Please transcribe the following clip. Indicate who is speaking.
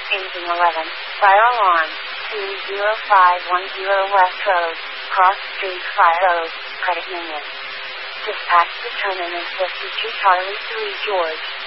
Speaker 1: Paging 11, fire alarm, 20510 West Road, Cross Street, Fire Road, Credit Union. Dispatch determinant 52 Charlie 3 George.